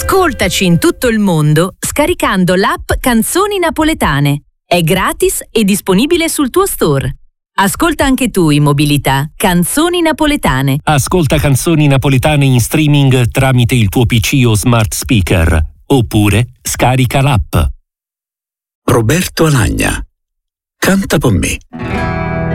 Ascoltaci in tutto il mondo scaricando l'app Canzoni Napoletane. È gratis e disponibile sul tuo store. Ascolta anche tu in mobilità Canzoni Napoletane. Ascolta Canzoni Napoletane in streaming tramite il tuo PC o smart speaker. Oppure scarica l'app. Roberto Alagna. Canta con me.